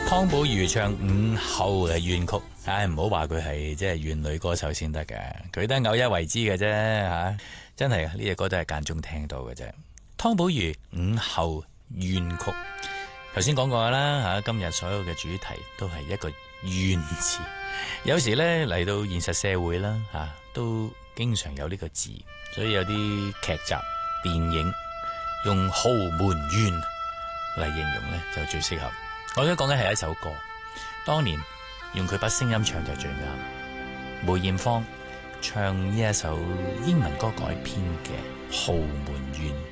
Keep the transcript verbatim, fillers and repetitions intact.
湯寶如唱午後嘅怨曲，唉，唔好話佢係即係怨女歌手先得嘅，佢都係偶一為之嘅啫吓，真係呢隻歌都係間中聽到嘅啫。湯寶如午後怨曲，頭先講過啦吓，今日所有嘅主題都係一個怨字，有時呢嚟到現實社會啦吓，都經常有呢個字，所以有啲劇集、電影用豪門怨嚟形容呢，就最適合。我想講嘅係一首歌，當年用佢把聲音唱就最啱。梅艷芳唱呢一首英文歌改編嘅《豪門怨》。